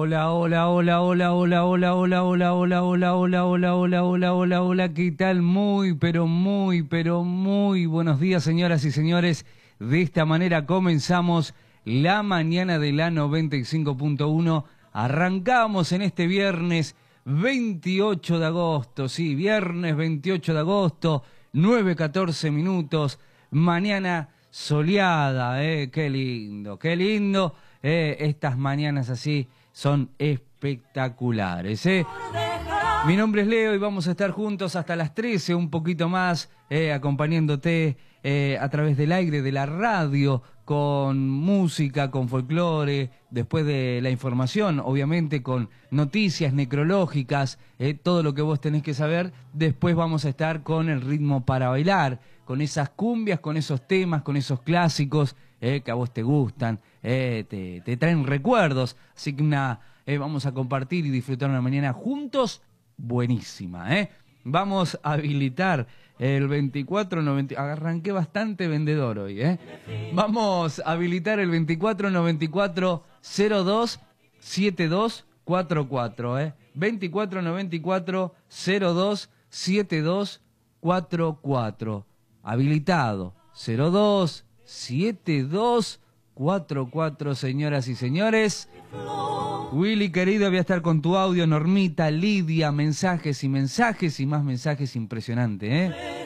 Hola, hola, hola, hola, hola, hola, hola, hola, hola, hola, hola, hola, hola, hola, hola, hola, ¿qué tal? Muy, pero muy buenos días, señoras y señores. De esta manera comenzamos la mañana de la 95.1. Arrancamos en este viernes 28 de agosto, sí, viernes 28 de agosto, 9:14 minutos, mañana soleada, qué lindo, qué lindo. Estas mañanas así son espectaculares. Mi nombre es Leo y vamos a estar juntos hasta las 13, un poquito más, acompañándote a través del aire de la radio, con música, con folclore, después de la información, obviamente con noticias necrológicas, todo lo que vos tenés que saber. Después vamos a estar con el ritmo para bailar, con esas cumbias, con esos temas, con esos clásicos que a vos te gustan, te traen recuerdos. Así que vamos a compartir y disfrutar una mañana juntos buenísima. Vamos a habilitar el 2490. Arranqué bastante vendedor hoy. Vamos a habilitar el 2494-027244. 2494-027244. Habilitado 027244, señoras y señores. Willy, querido, voy a estar con tu audio. Normita, Lidia, mensajes y más mensajes. Impresionante,